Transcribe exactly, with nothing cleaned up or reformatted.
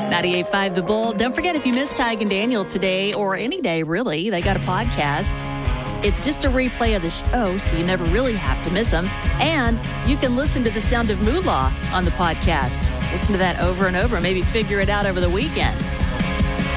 ninety-eight point five The Bull. Don't forget, if you missed Tig and Daniel today, or any day really, they got a podcast. It's just a replay of the show, so you never really have to miss them. And you can listen to The Sound of Moolah on the podcast. Listen to that over and over, maybe figure it out over the weekend.